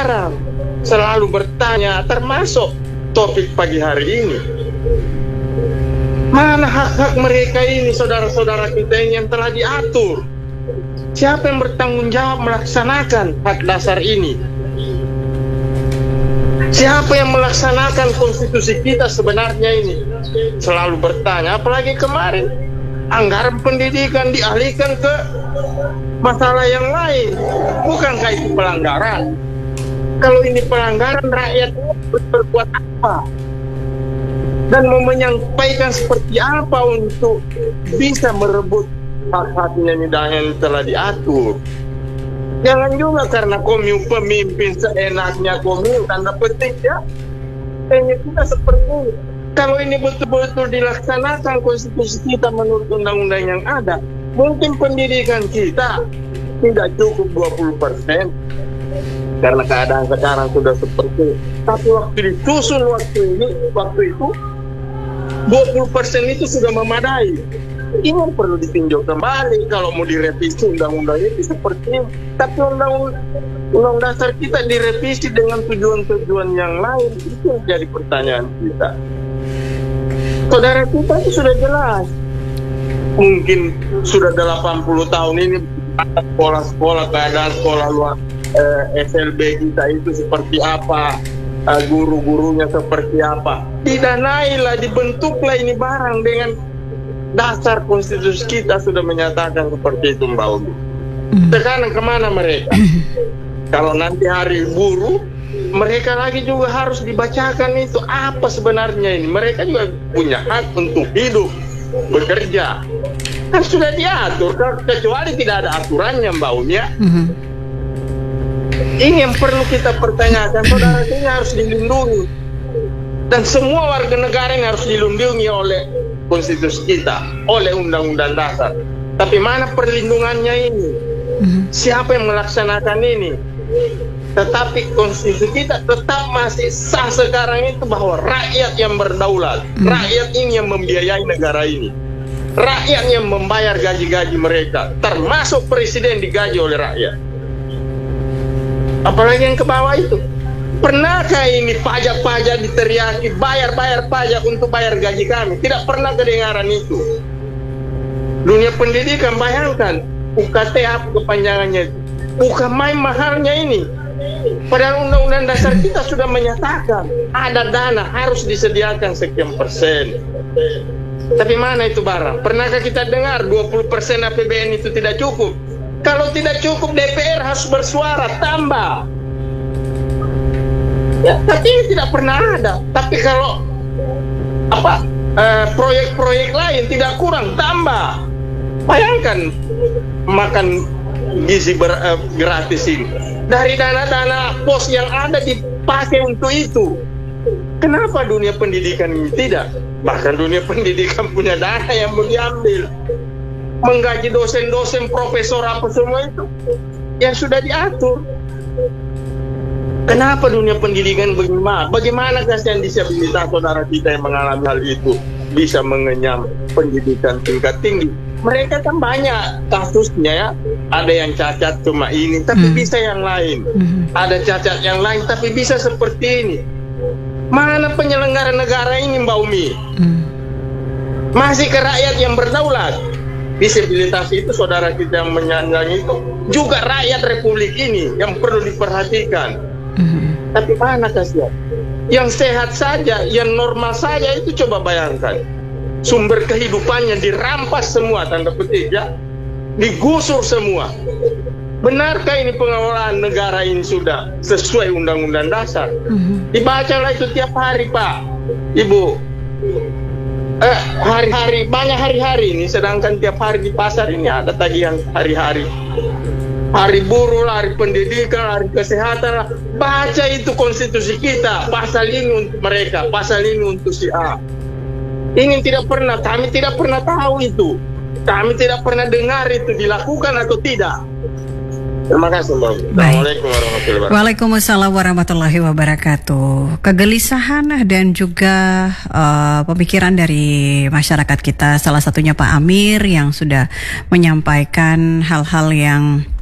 sekarang selalu bertanya, termasuk topik pagi hari ini. Mana hak-hak mereka ini, saudara-saudara kita ini yang telah diatur? Siapa yang bertanggung jawab melaksanakan hak dasar ini? Siapa yang melaksanakan konstitusi kita sebenarnya ini? Selalu bertanya, apalagi kemarin anggaran pendidikan dialihkan ke masalah yang lain. Bukankah itu pelanggaran? Kalau ini pelanggaran, rakyat berbuat apa? Dan mau menyampaikan seperti apa untuk bisa merebut hak-haknya yang telah diatur. Jangan juga karena komil pemimpin seenaknya komil, tanda petik ya. Kayaknya kita seperti ini. Kalau ini betul-betul dilaksanakan konstitusi kita menurut undang-undang yang ada, mungkin pendidikan kita tidak cukup 20%. Karena keadaan sekarang sudah seperti itu. Tapi waktu disusun waktu itu 20% itu sudah memadai. Ini perlu ditinjau kembali kalau mau direvisi undang-undang itu seperti ini. Tapi undang dasar kita direvisi dengan tujuan-tujuan yang lain. Itu jadi pertanyaan kita. Saudara kita itu sudah jelas. Mungkin sudah 80 tahun ini sekolah-sekolah, keadaan sekolah luar SLB kita itu seperti apa, guru-gurunya seperti apa. Didanailah, dibentuklah ini barang dengan dasar konstitusi kita sudah menyatakan seperti itu, Mbak Umi. Sekarang kemana mereka? Kalau nanti hari buruh, mereka lagi juga harus dibacakan itu apa sebenarnya ini. Mereka juga punya hak untuk hidup, bekerja. Kan sudah diatur, kecuali tidak ada aturannya, Mbak Umi ya. Ini yang perlu kita pertanyakan, saudara, ini harus dilindungi. Dan semua warga negara ini harus dilindungi oleh konstitusi kita, oleh undang-undang dasar. Tapi mana perlindungannya ini? Siapa yang melaksanakan ini? Tetapi konstitusi kita tetap masih sah sekarang itu bahwa rakyat yang berdaulat, rakyat ini yang membiayai negara ini, rakyat yang membayar gaji-gaji mereka, termasuk presiden digaji oleh rakyat. Apalagi yang ke bawah itu. Pernahkah ini pajak-pajak diteriaki, bayar pajak untuk bayar gaji kami? Tidak pernah kedengaran itu. Dunia pendidikan, bayangkan UKT apa kepanjangannya itu. Bukan main mahalnya ini. Padahal undang-undang dasar kita sudah menyatakan ada dana harus disediakan sekian persen. Tapi mana itu barang? Pernahkah kita dengar 20% APBN itu tidak cukup? Kalau tidak cukup, DPR harus bersuara, tambah. Ya, tapi ini tidak pernah ada. Tapi kalau proyek-proyek lain tidak kurang, tambah. Bayangkan makan gizi gratis ini. Dari dana-dana pos yang ada dipakai untuk itu. Kenapa dunia pendidikan ini tidak? Bahkan dunia pendidikan punya dana yang mau diambil. Menggaji dosen-dosen, profesor apa semua itu yang sudah diatur. Kenapa dunia pendidikan bagaimana? Bagaimana kasihan disabilitas saudara kita yang mengalami hal itu bisa mengenyam pendidikan tingkat tinggi? Mereka kan banyak kasusnya ya. Ada yang cacat cuma ini, tapi bisa yang lain. Ada cacat yang lain, tapi bisa seperti ini. Mana penyelenggara negara ini, Mbak Umi? Masih ke rakyat yang berdaulat. Disabilitas itu saudara kita yang menyandang itu juga rakyat republik ini yang perlu diperhatikan. Tapi mana kasihan? Yang sehat saja, yang normal saja itu coba bayangkan. Sumber kehidupannya dirampas semua, tanda petik ya. Digusur semua. Benarkah ini pengelolaan negara ini sudah sesuai undang-undang dasar? Dibacalah itu tiap hari, Pak, Ibu. Hari-hari, banyak hari-hari ini, sedangkan tiap hari di pasar ini ada tagihan hari-hari. Hari buruh lah, hari pendidikan, hari kesehatan lah. Baca itu konstitusi kita, pasal ini untuk mereka, pasal ini untuk si A. Ini tidak pernah, kami tidak pernah tahu itu. Kami tidak pernah dengar itu dilakukan atau tidak. Terima kasih, Mbak. Assalamualaikum warahmatullahi wabarakatuh. Waalaikumsalam warahmatullahi wabarakatuh. Kegelisahan dan juga pemikiran dari masyarakat kita, salah satunya Pak Amir yang sudah menyampaikan hal-hal yang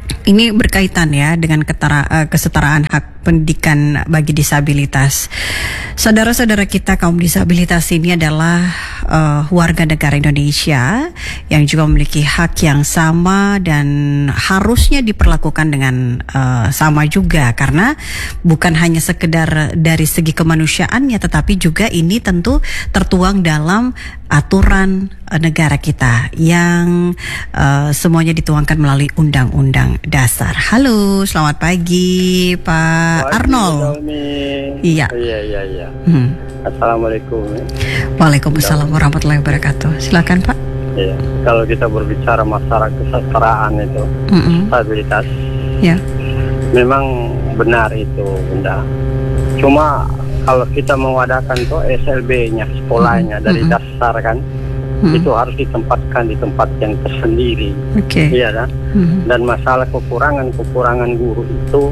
Ini berkaitan ya dengan kesetaraan hak pendidikan bagi disabilitas. Saudara-saudara kita kaum disabilitas ini adalah warga negara Indonesia yang juga memiliki hak yang sama dan harusnya diperlakukan dengan sama juga, karena bukan hanya sekedar dari segi kemanusiaannya, tetapi juga ini tentu tertuang dalam aturan negara kita yang semuanya dituangkan melalui Undang-Undang Dasar. Halo, selamat pagi Pak Arnold. Iya. Iya. Assalamualaikum. Waalaikumsalam warahmatullahi wabarakatuh. Silakan Pak. Iya. Kalau kita berbicara masalah kesetaraan itu, stabilitas, ya, memang benar itu, Bunda. Cuma kalau kita mewadakan tuh SLB-nya, sekolahnya dari dasar kan, itu harus ditempatkan di tempat yang tersendiri. Iya kan? Dan masalah kekurangan guru itu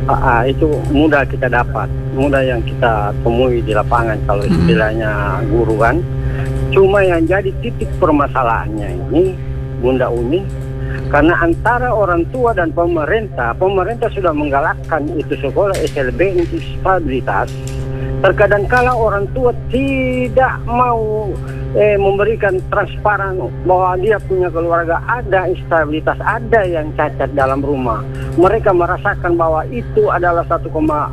mudah kita dapat, mudah yang kita temui di lapangan kalau istilahnya guru kan. Cuma yang jadi titik permasalahannya ini, Bunda Umi, karena antara orang tua dan pemerintah sudah menggalakkan itu sekolah SLB untuk stabilitas. Terkadang kala orang tua tidak mau memberikan transparan bahwa dia punya keluarga ada instabilitas, ada yang cacat dalam rumah. Mereka merasakan bahwa itu adalah satu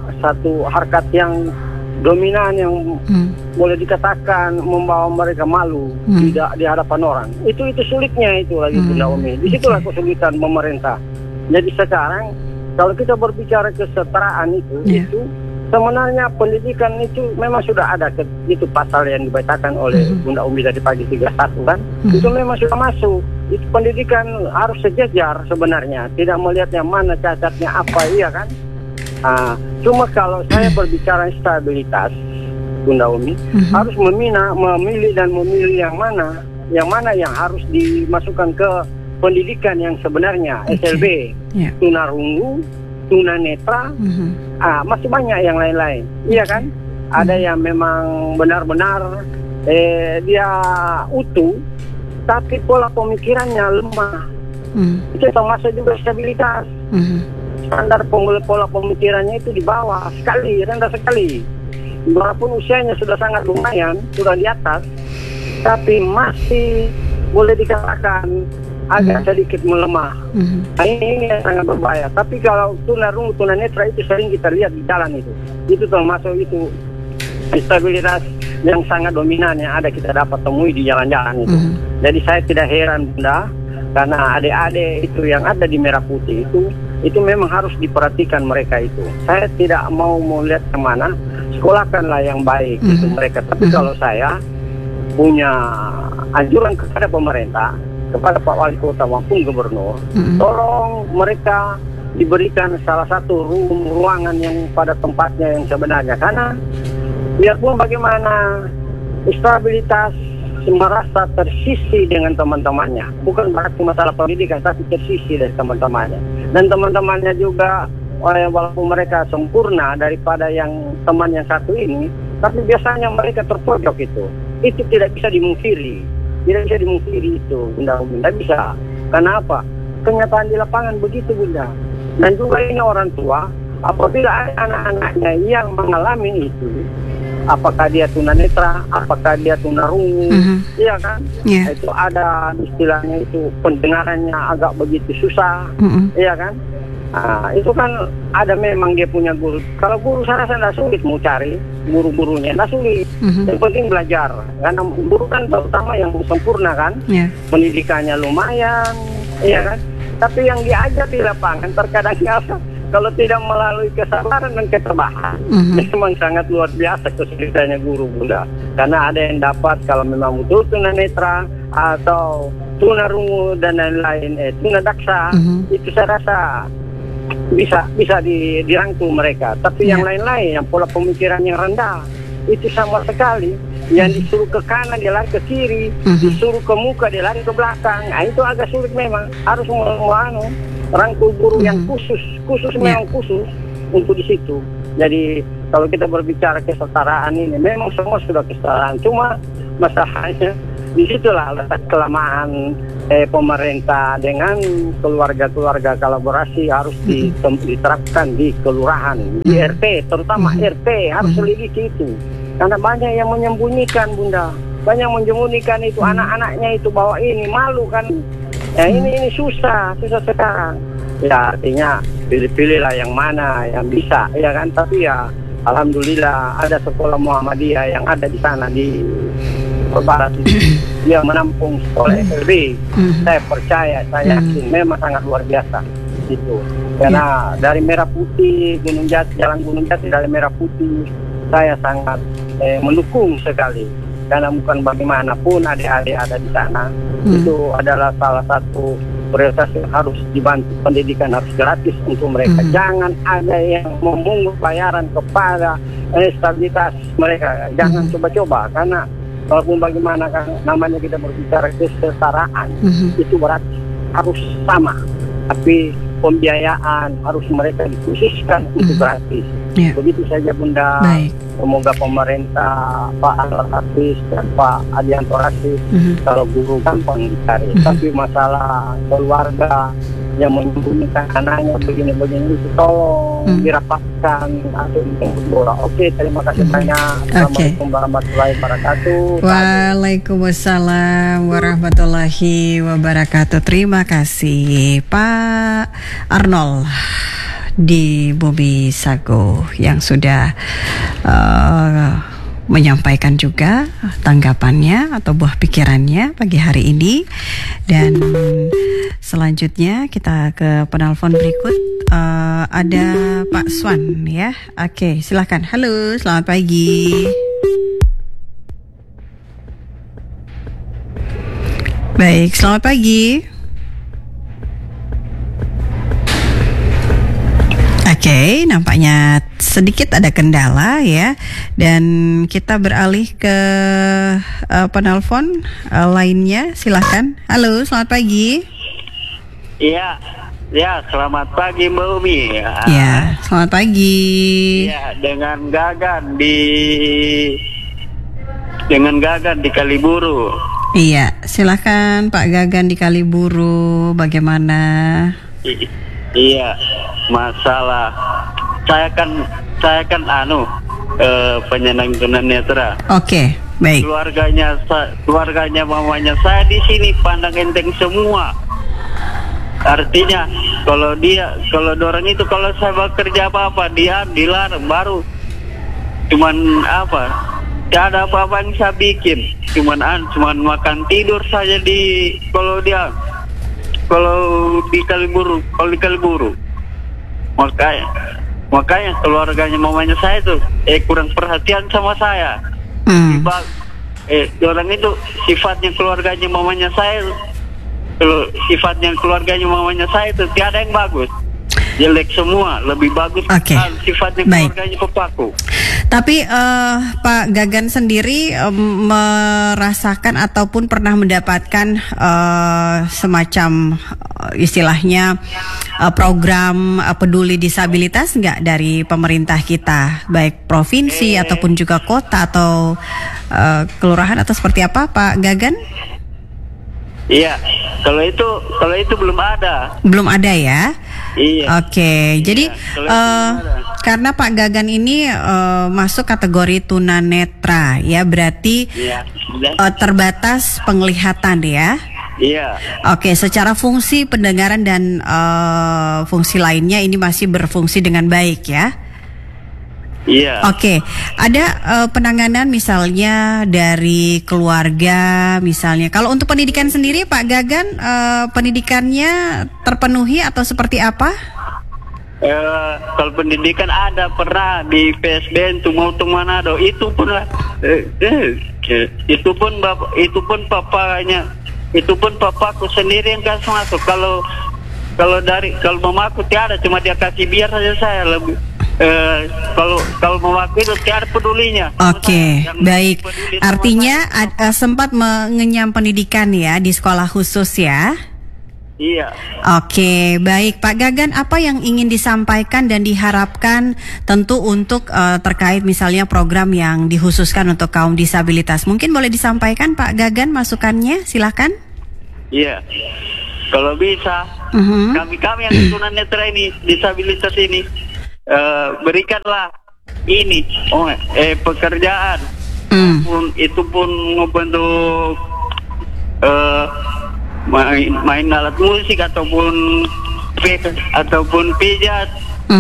harkat yang dominan yang boleh dikatakan membawa mereka malu tidak di hadapan orang. Itu sulitnya itu lagi Bunda Umi. Disitulah kesulitan pemerintah. Jadi sekarang kalau kita berbicara kesetaraan itu sebenarnya pendidikan itu memang sudah ada itu pasal yang dibacakan oleh Bunda Umi tadi pagi 31 kan. Itu memang sudah masuk. Itu pendidikan harus sejajar sebenarnya, tidak melihat yang mana cacatnya apa, iya kan. Cuma kalau saya berbicara stabilitas, Bunda Umi harus memilih yang mana yang harus dimasukkan ke pendidikan yang sebenarnya. SLB, tunarungu, tunanetra, masih banyak yang lain-lain, iya kan? Ada yang memang benar-benar dia utuh, tapi pola pemikirannya lemah. Itu termasuk juga stabilitas. Standar pola pemikirannya itu di bawah sekali, rendah sekali. Walaupun usianya sudah sangat lumayan, sudah di atas, tapi masih boleh dikatakan agak sedikit melemah. Ini yang sangat berbahaya. Tapi kalau tunarungu, tunanetra itu sering kita lihat di jalan itu termasuk itu stabilitas yang sangat dominan yang ada kita dapat temui di jalan-jalan itu. Jadi saya tidak heran Bunda, karena adik-adik itu yang ada di Merah Putih itu memang harus diperhatikan mereka itu. Saya tidak mau melihat kemana, sekolahkanlah yang baik itu mereka. Tapi kalau saya punya anjuran kepada pemerintah, kepada Pak Wali Kota maupun Gubernur, tolong mereka diberikan salah satu ruangan yang pada tempatnya yang sebenarnya. Karena biarpun bagaimana stabilitas merasa tersisi dengan teman-temannya, bukan berarti masalah pendidikan, tapi tersisi dari teman-temannya. Dan teman-temannya juga, walaupun mereka sempurna daripada yang teman yang satu ini, tapi biasanya mereka terpojok itu tidak bisa dimungkiri. Tidak bisa dimungkiri itu, Bunda Umi. Tidak bisa. Kenapa? Kenyataan di lapangan begitu, Bunda. Dan juga ini orang tua, apabila ada anak-anaknya yang mengalami itu, apakah dia tunanetra, apakah dia tunarungu, iya kan? Itu ada istilahnya itu pendengarannya agak begitu susah, iya kan? Itu kan ada memang dia punya guru. Kalau guru saya rasa tidak sulit mau cari guru-gurunya, tidak sulit. Yang penting belajar, karena guru kan terutama yang sempurna kan, pendidikannya lumayan, iya kan. Tapi yang diajar di lapangan terkadang kalau tidak melalui kesabaran dan keterbahan, memang sangat luar biasa kesulitannya guru Bunda. Karena ada yang dapat kalau memang betul tunanetra atau tunarungu dan lain-lain, tunadaksa, itu saya rasa bisa dirangkul mereka. Tapi yang lain-lain, yang pola pemikiran yang rendah, itu sama sekali. Yang disuruh ke kanan dia lari ke kiri, disuruh ke muka dia lari ke belakang. Itu agak sulit memang. Harus rangkul guru yang khusus memang khusus untuk di situ. Jadi kalau kita berbicara kesetaraan ini, memang semua sudah kesetaraan. Cuma masalahnya disitulah letak kelemahan pemerintah dengan keluarga-keluarga kolaborasi harus diterapkan di kelurahan, di RT, terutama RT harus selidiki itu. Karena banyak yang menyembunyikan, Bunda. Banyak menyembunyikan itu anak-anaknya itu bawa ini malu kan. Ya ini susah sekarang. Ya artinya pilih-pilihlah yang mana yang bisa, ya kan. Tapi ya alhamdulillah ada sekolah Muhammadiyah yang ada di sana di Barat itu. Dia menampung sekolah SLB. Saya percaya, saya yakin memang sangat luar biasa itu. Karena dari Merah Putih, Gunung Jati, Jalan Gunung Jati dari Merah Putih, saya sangat mendukung sekali. Karena bukan bagaimanapun adik-adik ada di sana. Itu adalah salah satu prioritas yang harus dibantu. Pendidikan harus gratis untuk mereka. Jangan ada yang memungut bayaran kepada stabilitas mereka. Jangan coba-coba, karena walaupun bagaimana kan namanya kita berbicara kesetaraan, itu berarti harus sama. Tapi pembiayaan harus mereka dikhususkan untuk gratis. Begitu saja, Bunda. Baik. Semoga pemerintah, Pak Al-Hafiz dan Pak Adianto Rasid, kalau guru gampang dicari. Tapi masalah keluarga yang menyembunyikan anaknya begini-begini itu tolong dirapatkan atau dijemput bola. Oke, terima kasih banyak. Assalamualaikum warahmatullahi wabarakatuh. Waalaikumsalam warahmatullahi wabarakatuh. Terima kasih Pak Arnold di Bumi Sago yang sudah menyampaikan juga tanggapannya atau buah pikirannya pagi hari ini. Dan selanjutnya kita ke penelpon berikut. Ada Pak Swan ya. Oke, silakan. Halo, selamat pagi. Baik, selamat pagi. Oke, nampaknya sedikit ada kendala ya. Dan kita beralih ke penelpon lainnya. Silahkan. Halo, selamat pagi. Iya, selamat pagi Mbak Umi. Ya, selamat pagi. Ya, dengan Gagan di Kaliburu. Iya, silahkan Pak Gagan di Kaliburu. Bagaimana? Iya, masalah saya kan penyandang tunanetra. Oke, baik. Keluarganya mamanya saya di sini pandang enteng semua. Artinya kalau orang itu kalau saya bekerja apa dia dilarang, baru cuman tidak ada apa-apa yang saya bikin, cuman makan tidur saja kalau di Kaliburu. Makanya keluarganya mamanya saya itu kurang perhatian sama saya. Orang itu sifatnya keluarganya mamanya saya itu tiada yang bagus, jelek semua. Lebih bagus sifatnya keluarganya papaku. Tapi Pak Gagan sendiri merasakan ataupun pernah mendapatkan semacam istilahnya program peduli disabilitas nggak dari pemerintah kita, baik provinsi ataupun juga kota atau kelurahan atau seperti apa, Pak Gagan? Iya, kalau itu belum ada. Belum ada ya? Iya. Oke, jadi karena Pak Gagan ini masuk kategori tunanetra ya, berarti terbatas penglihatan ya? Iya. Oke, secara fungsi pendengaran dan fungsi lainnya ini masih berfungsi dengan baik ya? Iya. Oke, ada penanganan misalnya dari keluarga misalnya. Kalau untuk pendidikan sendiri Pak Gagan, pendidikannya terpenuhi atau seperti apa? Kalau pendidikan ada pernah di PSDN Tumau Manado, itu pun papaku sendiri yang kasih masuk. Kalau mamaku tiada, cuma dia kasih biar saja saya lebih. Kalau memakai itu tiada pedulinya. Oke, baik. Artinya sempat mengenyam pendidikan ya di sekolah khusus ya? Iya. Oke, baik Pak Gagan, apa yang ingin disampaikan dan diharapkan tentu untuk terkait misalnya program yang dikhususkan untuk kaum disabilitas? Mungkin boleh disampaikan Pak Gagan masukannya, silakan. Iya. Kalau bisa, kami yang tunanetra ini, disabilitas ini, berikanlah ini, pekerjaan. Itu pun membentuk main alat musik ataupun pijat,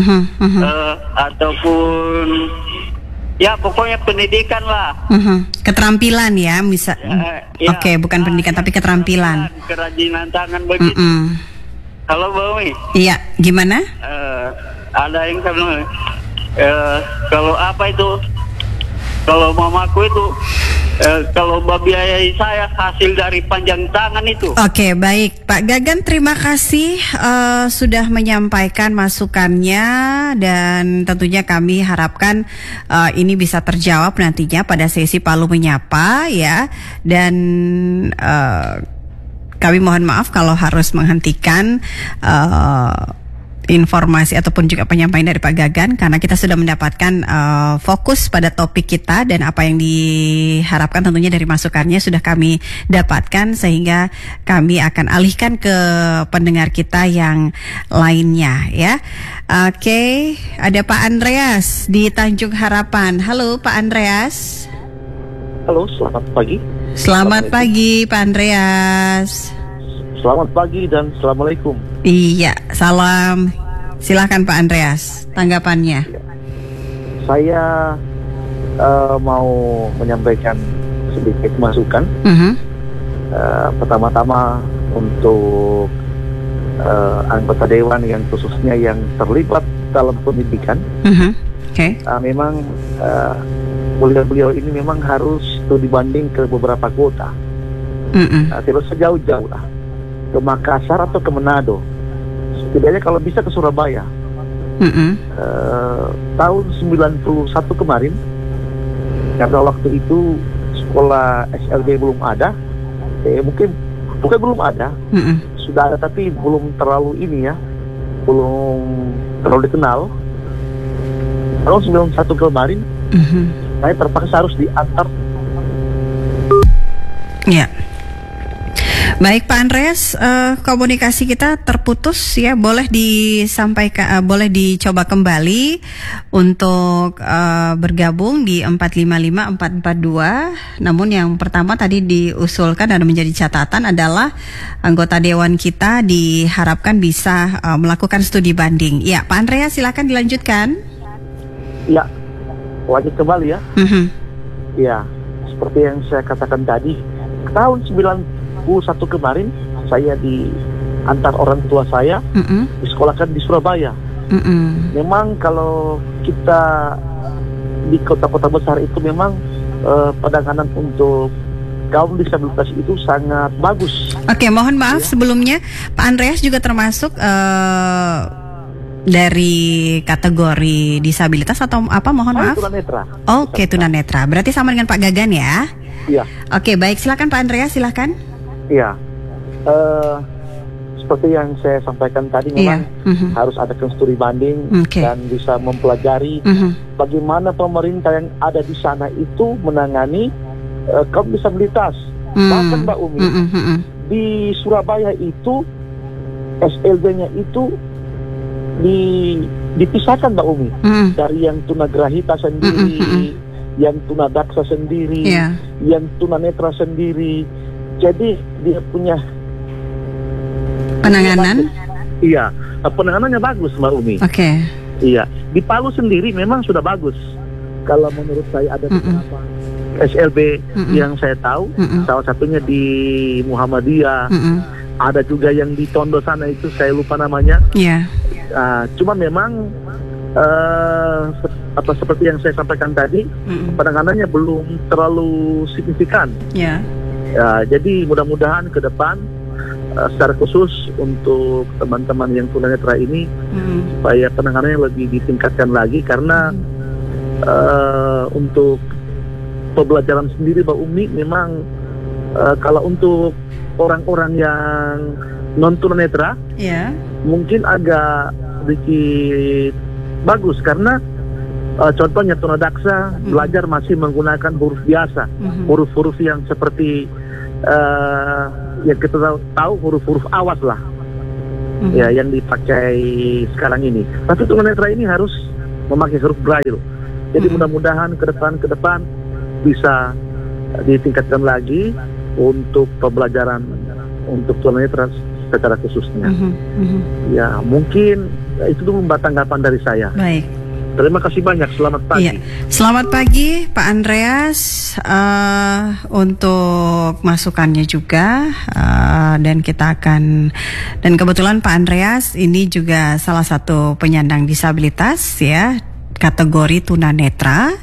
ataupun ya pokoknya pendidikan lah. Keterampilan ya, Ya, Oke, bukan pendidikan tapi keterampilan. Kerajinan tangan begitu. Kalau Bawi? Iya, gimana? Ada yang kalau apa itu? Kalau mamaku itu, kalau biayai saya hasil dari panjang tangan itu. Oke, baik Pak Gagan, terima kasih sudah menyampaikan masukannya dan tentunya kami harapkan ini bisa terjawab nantinya pada sesi Palu Menyapa ya. Dan kami mohon maaf kalau harus menghentikan informasi ataupun juga penyampaian dari Pak Gagan karena kita sudah mendapatkan fokus pada topik kita dan apa yang diharapkan tentunya dari masukannya sudah kami dapatkan sehingga kami akan alihkan ke pendengar kita yang lainnya ya. Oke, ada Pak Andreas di Tanjung Harapan. Halo Pak Andreas. Halo, selamat pagi. Selamat pagi Pak Andreas. Selamat pagi dan Assalamualaikum. Iya, salam. Silakan Pak Andreas, tanggapannya. Saya mau menyampaikan sedikit masukan. Pertama-tama untuk anggota dewan yang khususnya yang terlibat dalam pendidikan. Memang beliau ini memang harus dibanding ke beberapa kota. Tidak sejauh-jauh lah. Ke Makassar atau ke Manado, setidaknya kalau bisa ke Surabaya. Tahun 91 kemarin, karena waktu itu sekolah SLB belum ada, mungkin bukan belum ada, sudah ada tapi belum terlalu ini ya, belum terlalu dikenal. Tahun 91 kemarin, saya terpaksa harus diantar. Ya. Baik Pak Andreas, komunikasi kita terputus ya, boleh disampaikan, boleh dicoba kembali untuk bergabung di 455442. Namun yang pertama tadi diusulkan dan menjadi catatan adalah anggota dewan kita diharapkan bisa melakukan studi banding. Ya Pak Andreas, silakan dilanjutkan. Ya, lanjut kembali ya. Ya, seperti yang saya katakan tadi, tahun 91 kemarin saya diantar orang tua saya disekolahkan di Surabaya. Memang kalau kita di kota-kota besar itu memang penanganan untuk kaum disabilitas itu sangat bagus. Oke, mohon maaf sebelumnya Pak Andreas juga termasuk dari kategori disabilitas atau apa? Mohon maaf. Tunanetra. Oke, tunanetra. Berarti sama dengan Pak Gagan ya? Iya. Oke, baik. Silakan Pak Andreas, silakan. Iya, seperti yang saya sampaikan tadi memang harus ada studi banding dan bisa mempelajari bagaimana pemerintah yang ada di sana itu menangani kaum disabilitas. Bahkan Mbak Umi, di Surabaya itu SLB-nya itu dipisahkan Mbak Umi, dari yang tunagrahita sendiri, yang tunadaksa sendiri, yang tunanetra sendiri. Jadi dia punya penanganan. Iya, penanganannya bagus Mbak Umi. Oke. Iya, di Palu sendiri memang sudah bagus. Kalau menurut saya ada beberapa SLB yang saya tahu, salah satunya di Muhammadiyah, ada juga yang di Tondo sana itu saya lupa namanya. Iya. Cuma memang seperti yang saya sampaikan tadi, penanganannya belum terlalu signifikan. Iya. Ya, jadi mudah-mudahan ke depan secara khusus untuk teman-teman yang tunanetra ini supaya penanganannya lebih ditingkatkan lagi karena untuk pembelajaran sendiri Mbak Umi memang kalau untuk orang-orang non tunanetra, mungkin agak sedikit bagus karena contohnya tunadaksa belajar masih menggunakan huruf biasa, huruf-huruf yang seperti yang kita tahu huruf-huruf awas lah, ya yang dipakai sekarang ini. Tapi tunanetra ini harus memakai huruf braille. Jadi mudah-mudahan ke depan bisa ditingkatkan lagi untuk pembelajaran untuk tunanetra secara khususnya. Ya mungkin itu dulu tanggapan dari saya. Baik. Terima kasih banyak. Selamat pagi. Iya. Selamat pagi Pak Andreas untuk masukannya juga dan kebetulan Pak Andreas ini juga salah satu penyandang disabilitas ya, kategori tunanetra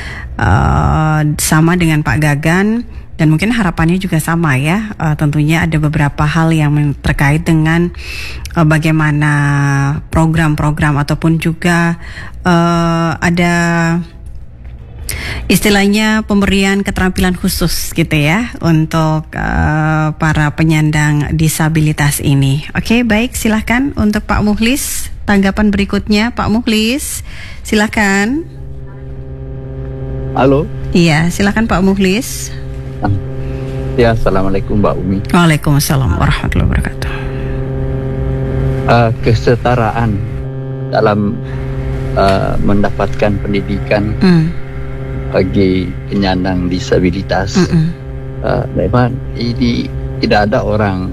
sama dengan Pak Gagan. Dan mungkin harapannya juga sama ya, tentunya ada beberapa hal yang terkait dengan bagaimana program-program ataupun juga ada istilahnya pemberian keterampilan khusus gitu ya untuk para penyandang disabilitas ini. Oke, baik, silahkan untuk Pak Mukhlis tanggapan berikutnya. Pak Mukhlis, silahkan. Halo. Iya, silahkan Pak Mukhlis. Ya, assalamualaikum Mbak Umi. Waalaikumsalam warahmatullahi wabarakatuh. Kesetaraan dalam mendapatkan pendidikan bagi penyandang disabilitas, memang ini tidak ada orang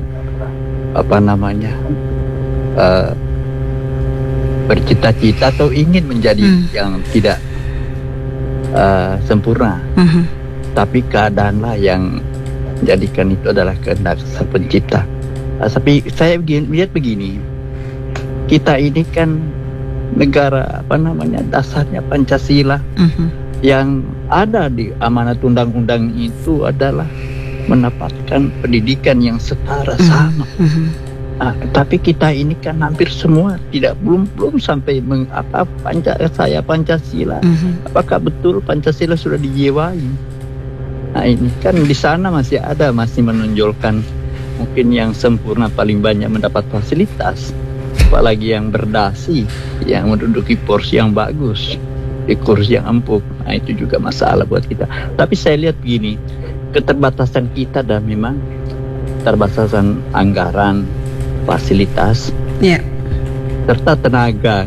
bercita-cita atau ingin menjadi yang tidak sempurna. Tapi keadaanlah yang menjadikan itu adalah kehendak Sang Pencipta. Tapi saya lihat begini, kita ini kan negara dasarnya Pancasila, yang ada di amanat undang-undang itu adalah mendapatkan pendidikan yang setara sama. Tapi kita ini kan hampir semua belum sampai Pancasila. Apakah betul Pancasila sudah dijiwai? Nah ini kan di sana masih menonjolkan mungkin yang sempurna paling banyak mendapat fasilitas, apalagi yang berdasi, yang menduduki porsi yang bagus, di kursi yang empuk. Nah itu juga masalah buat kita. Tapi saya lihat begini, keterbatasan kita dan memang keterbatasan anggaran, fasilitas, serta tenaga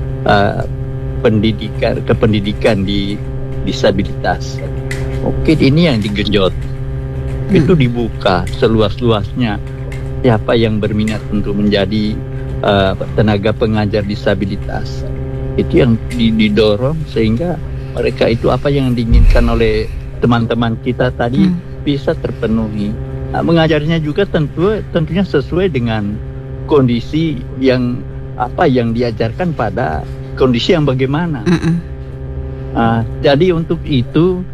kependidikan di disabilitas. Mungkin ini yang digenjot, itu dibuka seluas-luasnya. Siapa yang berminat untuk menjadi tenaga pengajar disabilitas, itu yang didorong sehingga mereka itu apa yang diinginkan oleh teman-teman kita tadi bisa terpenuhi. Mengajarnya juga tentunya sesuai dengan kondisi yang diajarkan pada kondisi yang bagaimana. Jadi untuk itu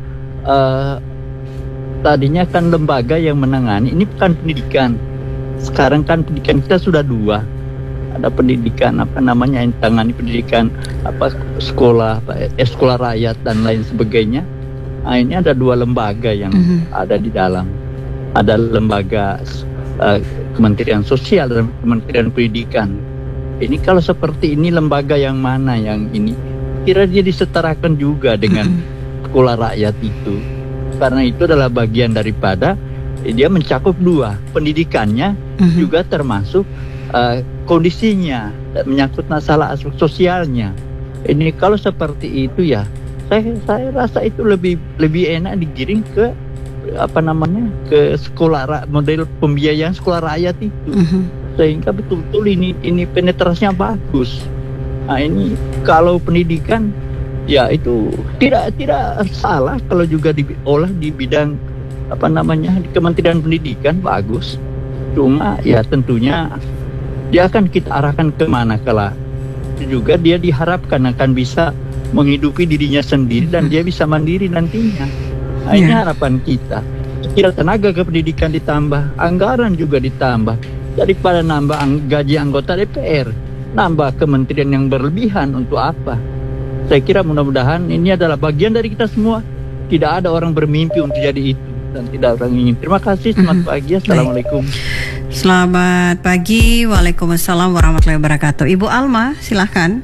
tadinya kan lembaga yang menangani ini bukan pendidikan. Sekarang kan pendidikan kita sudah dua. Ada pendidikan yang tangani pendidikan sekolah rakyat dan lain sebagainya. Nah, ini ada dua lembaga yang ada di dalam. Ada lembaga Kementerian Sosial dan Kementerian Pendidikan. Ini kalau seperti ini lembaga yang mana yang ini? Kira dia disetarakan juga dengan sekolah rakyat itu, karena itu adalah bagian daripada dia mencakup dua, pendidikannya juga termasuk kondisinya, menyangkut masalah aspek sosialnya. Ini kalau seperti itu ya, saya rasa itu lebih enak digiring ke ke sekolah model pembiayaan sekolah rakyat itu, sehingga betul-betul ini penetrasinya bagus. Nah ini kalau pendidikan ya itu tidak salah kalau juga diolah di bidang di Kementerian Pendidikan bagus. Cuma ya tentunya dia akan kita arahkan kemana kala juga dia diharapkan akan bisa menghidupi dirinya sendiri dan dia bisa mandiri nantinya. Nah ini harapan kita. Kira tenaga kependidikan ditambah, anggaran juga ditambah, daripada nambah gaji anggota DPR, nambah kementerian yang berlebihan untuk apa? Saya kira mudah-mudahan ini adalah bagian dari kita semua. Tidak ada orang bermimpi untuk jadi itu. dan tidak orang ingin. Terima kasih, selamat pagi, assalamualaikum. Selamat pagi, waalaikumsalam warahmatullahi wabarakatuh. Ibu Alma, silahkan.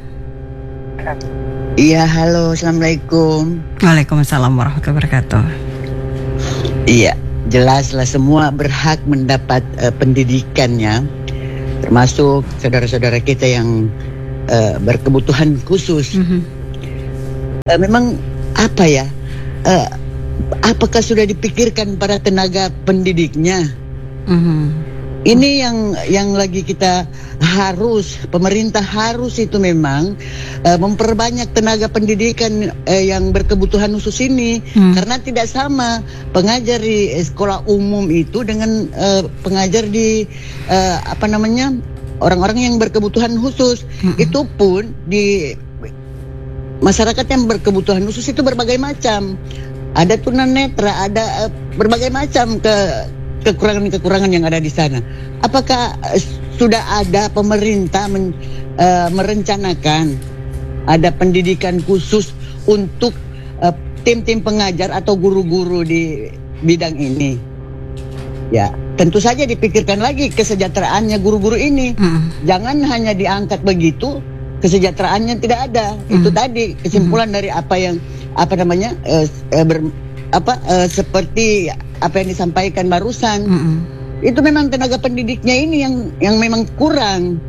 Iya, halo, assalamualaikum. Waalaikumsalam warahmatullahi wabarakatuh. Iya, jelaslah semua berhak mendapat pendidikannya, termasuk saudara-saudara kita yang berkebutuhan khusus. Memang apa ya? Apakah sudah dipikirkan para tenaga pendidiknya? Ini yang lagi kita harus, pemerintah harus itu memang memperbanyak tenaga pendidikan yang berkebutuhan khusus ini, karena tidak sama pengajar di sekolah umum itu dengan pengajar di orang-orang yang berkebutuhan khusus. Itu pun di masyarakat yang berkebutuhan khusus itu berbagai macam. Ada tunanetra, ada berbagai macam kekurangan-kekurangan yang ada di sana. Apakah sudah ada pemerintah merencanakan ada pendidikan khusus untuk tim-tim pengajar atau guru-guru di bidang ini? Ya, tentu saja dipikirkan lagi kesejahteraannya guru-guru ini. Jangan hanya diangkat begitu, kesejahteraannya tidak ada. Itu tadi kesimpulan dari apa yang seperti apa yang disampaikan barusan. Itu memang tenaga pendidiknya ini yang memang kurang.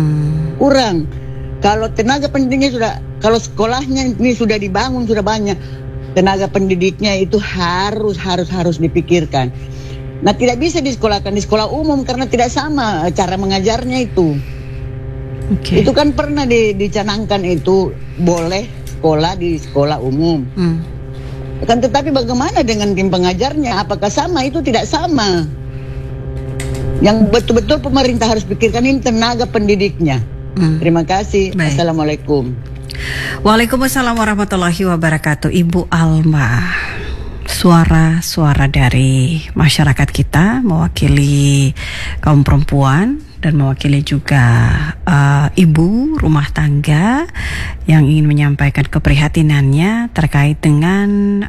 Kalau tenaga pendidiknya kalau sekolahnya ini sudah dibangun, sudah banyak, tenaga pendidiknya itu harus dipikirkan. Nah, tidak bisa disekolahkan di sekolah umum karena tidak sama cara mengajarnya itu. Itu kan pernah dicanangkan itu boleh sekolah di sekolah umum. Kan tetapi bagaimana dengan tim pengajarnya? Apakah sama? Itu tidak sama. Yang betul-betul pemerintah harus pikirkan ini tenaga pendidiknya. Terima kasih. Baik. Assalamualaikum. Waalaikumsalam warahmatullahi wabarakatuh. Ibu Alma, suara-suara dari masyarakat kita, mewakili kaum perempuan dan mewakili juga ibu rumah tangga yang ingin menyampaikan keprihatinannya terkait dengan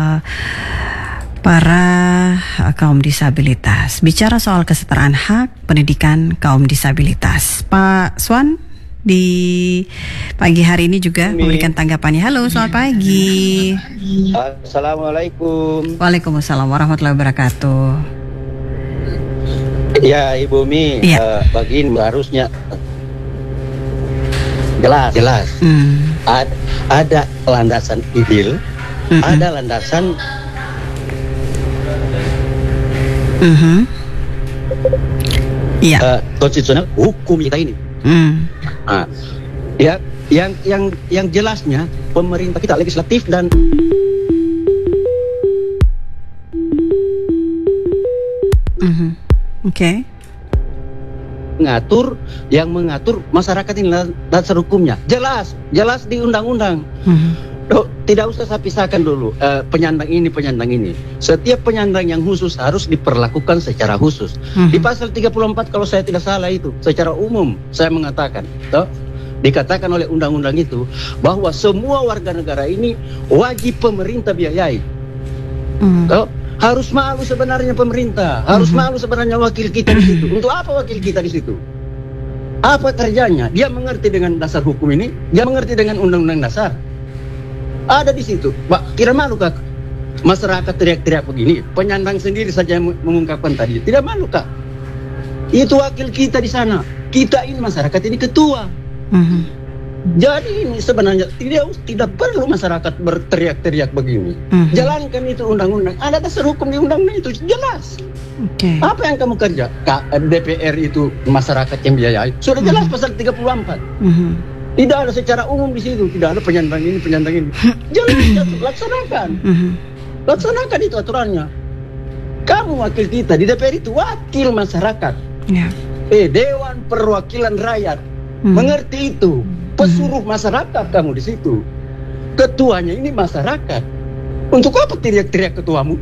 para kaum disabilitas. Bicara soal kesetaraan hak pendidikan kaum disabilitas, Pak Swan di pagi hari ini juga memberikan tanggapannya. Halo, selamat pagi. Assalamualaikum. Waalaikumsalam warahmatullahi wabarakatuh. Ya, Ibu Mi, bagi ini harusnya jelas. Ada landasan ideal, ada landasan konstitusional hukum kita ini. Ya, yang jelasnya pemerintah kita legislatif dan mengatur masyarakat ini dasar hukumnya jelas di undang-undang. Tidak usah saya pisahkan dulu penyandang ini. Setiap penyandang yang khusus harus diperlakukan secara khusus. Di pasal 34 kalau saya tidak salah itu secara umum saya mengatakan, dikatakan oleh undang-undang itu bahwa semua warga negara ini wajib pemerintah biayai. Harus malu sebenarnya pemerintah, harus malu sebenarnya wakil kita di situ. Untuk apa wakil kita di situ? Apa kerjanya? Dia mengerti dengan dasar hukum ini, dia mengerti dengan undang-undang dasar. Ada di situ. Pak, kira malu kak? Masyarakat teriak-teriak begini, penyandang sendiri saja yang mengungkapkan tadi. Tidak malu kak? Itu wakil kita di sana. Kita ini masyarakat ini ketua. Jadi ini sebenarnya tidak perlu masyarakat berteriak-teriak begini. Jalankan itu undang-undang. Ada dasar hukum di undang-undang itu jelas. Apa yang kamu kerja? DPR itu masyarakat yang biayai. Sudah jelas pasal 34. Tidak ada secara umum di situ. Tidak ada penyandang ini. Jelas, laksanakan. Laksanakan itu aturannya. Kamu wakil kita di DPR itu wakil masyarakat. Dewan Perwakilan Rakyat. Mengerti itu. Pesuruh masyarakat kamu di situ. Ketuanya ini masyarakat. Untuk apa teriak-teriak ketuamu?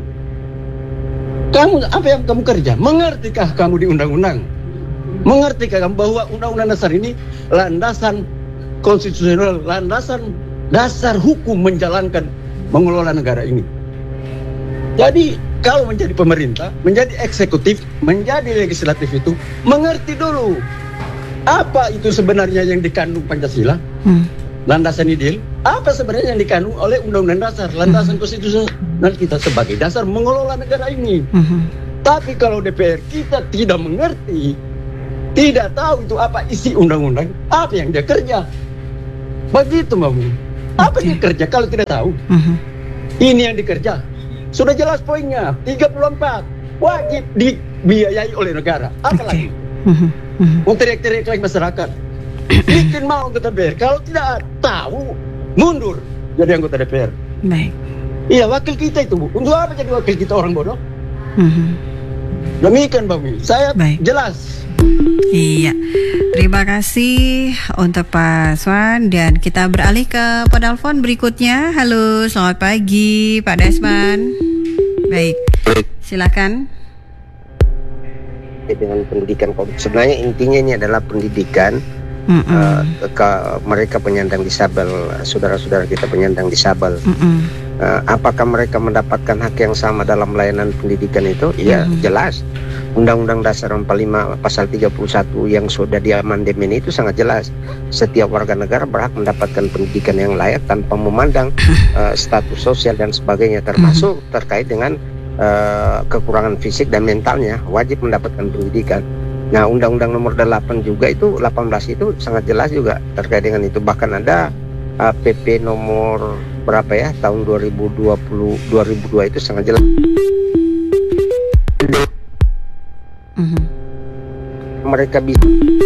Apa yang kamu kerja? Mengertikah kamu di undang-undang? Mengertikah kamu bahwa undang-undang dasar ini landasan konstitusional, landasan dasar hukum menjalankan mengelola negara ini? Jadi kalau menjadi pemerintah, menjadi eksekutif, menjadi legislatif itu mengerti dulu apa itu sebenarnya yang dikandung Pancasila, landasan ideal, apa sebenarnya yang dikandung oleh Undang-Undang Dasar, landasan konstitusional kita sebagai dasar mengelola negara ini. Tapi kalau DPR kita tidak mengerti, tidak tahu itu apa isi undang-undang, apa yang dia kerja, begitu Mbak Mu. Apa dia kerja kalau tidak tahu? Ini yang dikerja. Sudah jelas poinnya, 34 wajib dibiayai oleh negara. Apa lagi? Mau teriak-teriak lagi masyarakat. Bikin mau anggota DPR. Kalau tidak tahu, mundur jadi anggota DPR. Baik. Iya, wakil kita itu, Bu. Untuk apa jadi wakil kita orang bodoh? Demikian, Bang. Saya Baik. jelas. Iya, terima kasih untuk Pak Aswan dan kita beralih ke penelpon berikutnya. Halo, selamat pagi Pak Desman. Baik, silakan. Dengan pendidikan, sebenarnya intinya ini adalah pendidikan mereka penyandang disabel, saudara-saudara kita penyandang disabel. Apakah mereka mendapatkan hak yang sama dalam layanan pendidikan itu? Ya, jelas. Undang-Undang Dasar 45 pasal 31 yang sudah diamandemen itu sangat jelas. Setiap warga negara berhak mendapatkan pendidikan yang layak tanpa memandang status sosial dan sebagainya, termasuk terkait dengan kekurangan fisik dan mentalnya, wajib mendapatkan pendidikan. Nah, Undang-Undang nomor 8 juga itu 18 itu sangat jelas juga terkait dengan itu. Bahkan ada PP nomor berapa ya tahun 2002 itu sangat jelas. Mereka bisa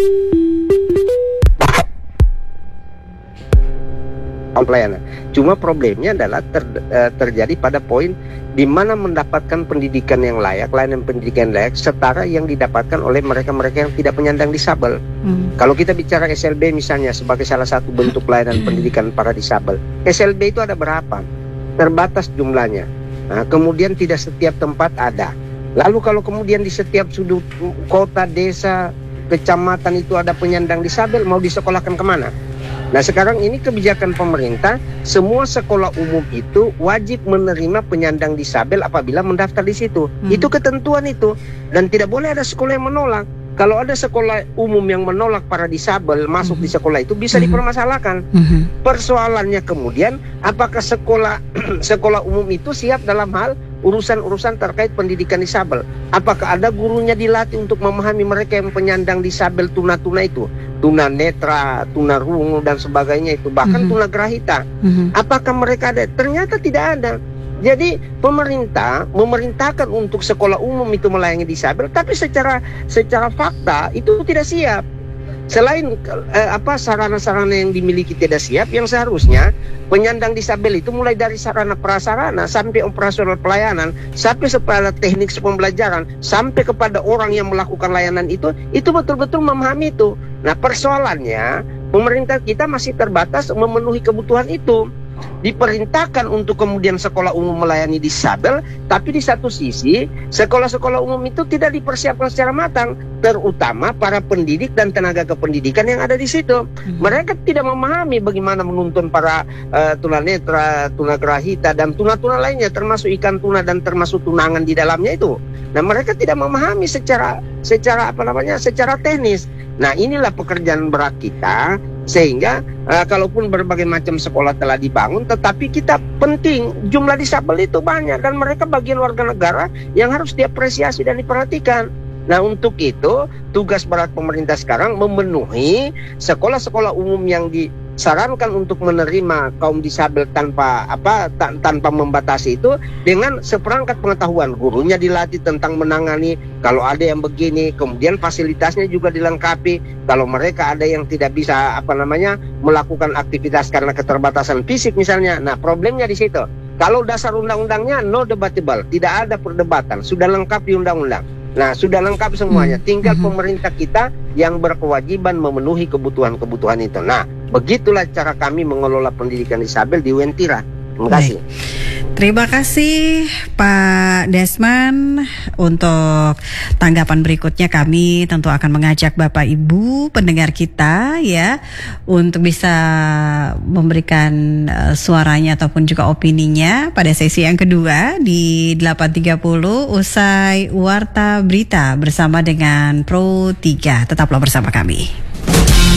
pelayanan. Cuma problemnya adalah terjadi pada poin di mana mendapatkan pendidikan yang layak, layanan pendidikan yang layak setara yang didapatkan oleh mereka-mereka yang tidak penyandang disabel. Kalau kita bicara SLB misalnya sebagai salah satu bentuk layanan pendidikan para disabel, SLB itu ada berapa? Terbatas jumlahnya. Nah, kemudian tidak setiap tempat ada. Lalu kalau kemudian di setiap sudut kota, desa, kecamatan itu ada penyandang disabel, mau disekolahkan kemana? Nah, sekarang ini kebijakan pemerintah, semua sekolah umum itu wajib menerima penyandang disabel apabila mendaftar di situ. Itu ketentuan itu, dan tidak boleh ada sekolah yang menolak. Kalau ada sekolah umum yang menolak para disabel masuk di sekolah itu bisa dipermasalahkan. Persoalannya kemudian apakah sekolah umum itu siap dalam hal urusan-urusan terkait pendidikan disabel? Apakah ada gurunya dilatih untuk memahami mereka yang penyandang disabel tuna-tuna itu? Tuna netra, tuna rungu dan sebagainya itu, bahkan tuna grahita. Apakah mereka ada? Ternyata tidak ada. Jadi pemerintah memerintahkan untuk sekolah umum itu melayani disabel, tapi secara fakta itu tidak siap. Selain sarana-sarana yang dimiliki tidak siap, yang seharusnya penyandang disabel itu mulai dari sarana prasarana sampai operasional pelayanan, sampai kepada teknik pembelajaran, sampai kepada orang yang melakukan layanan itu betul-betul memahami itu. Nah, persoalannya pemerintah kita masih terbatas memenuhi kebutuhan itu. Diperintahkan untuk kemudian sekolah umum melayani disabel, tapi di satu sisi sekolah-sekolah umum itu tidak dipersiapkan secara matang, terutama para pendidik dan tenaga kependidikan yang ada di situ. Mereka tidak memahami bagaimana menuntun para tunanetra, tunagrahita dan tuna-tuna lainnya, termasuk ikan tuna dan termasuk tunangan di dalamnya itu. Nah, mereka tidak memahami secara teknis. Nah, inilah pekerjaan berat kita. Sehingga kalaupun berbagai macam sekolah telah dibangun, tetapi kita penting jumlah disabel itu banyak, dan mereka bagian warga negara yang harus diapresiasi dan diperhatikan. Nah, untuk itu tugas berat pemerintah sekarang memenuhi sekolah-sekolah umum yang disarankan untuk menerima kaum disabel tanpa membatasi itu dengan seperangkat pengetahuan. Gurunya dilatih tentang menangani kalau ada yang begini, kemudian fasilitasnya juga dilengkapi. Kalau mereka ada yang tidak bisa melakukan aktivitas karena keterbatasan fisik misalnya. Nah, problemnya di situ. Kalau dasar undang-undangnya no debatable, tidak ada perdebatan, sudah lengkap di undang-undang. Nah, sudah lengkap semuanya. Tinggal pemerintah kita yang berkewajiban memenuhi kebutuhan-kebutuhan itu. Nah, begitulah cara kami mengelola pendidikan disabel di Wentira. Terima kasih. Terima kasih Pak Desmond. Untuk tanggapan berikutnya kami tentu akan mengajak Bapak Ibu pendengar kita ya untuk bisa memberikan suaranya ataupun juga opininya pada sesi yang kedua di 8.30 usai Warta Berita bersama dengan Pro 3. Tetaplah bersama kami.